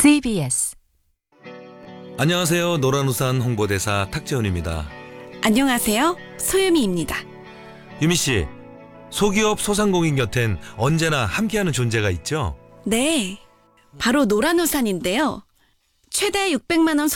CBS. 안녕하세요. 노란우산 홍보대사 탁재훈입니다. 안녕하세요. 소유미입니다. 유미 씨, 소기업 소상공인 곁엔 언제나 함께하는 존재가 있죠? 네, 바로 노란우산인데요. 최대 600만 원